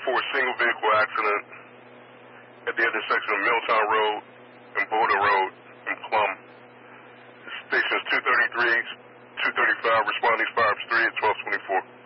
a single vehicle accident at the intersection of Milltown Road and Boulder Road in Plum. Stations 233, 235, responding 5 3 at 1224.